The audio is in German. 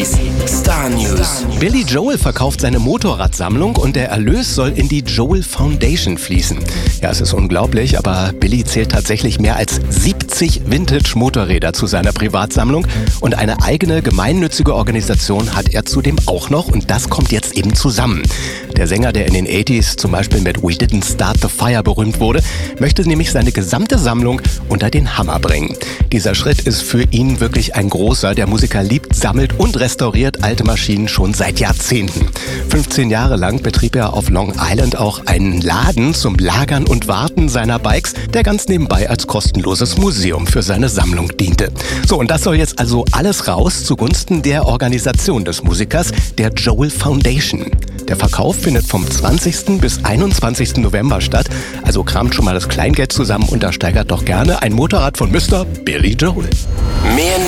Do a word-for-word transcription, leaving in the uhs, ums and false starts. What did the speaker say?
achtziger Star News. Billy Joel verkauft seine Motorradsammlung und der Erlös soll in die Joel Foundation fließen. Ja, es ist unglaublich, aber Billy zählt tatsächlich mehr als siebzig Vintage-Motorräder zu seiner Privatsammlung und eine eigene gemeinnützige Organisation hat er zudem auch noch und das kommt jetzt eben zusammen. Der Sänger, der in den achtziger zum Beispiel mit We Didn't Start the Fire berühmt wurde, möchte nämlich seine gesamte Sammlung unter den Hammer bringen. Dieser Schritt ist für ihn wirklich ein großer. Der Musiker liebt, sammelt und restauriert alte Maschinen schon seit Jahrzehnten. fünfzehn Jahre lang betrieb er auf Long Island auch einen Laden zum Lagern und Warten seiner Bikes, der ganz nebenbei als kostenloses Museum für seine Sammlung diente. So, und das soll jetzt also alles raus zugunsten der Organisation des Musikers, der Joel Foundation. Der Verkauf findet vom zwanzigsten bis einundzwanzigsten November statt. Also kramt schon mal das Kleingeld zusammen und ersteigert doch gerne ein Motorrad von Mister Billy Joel. Mehr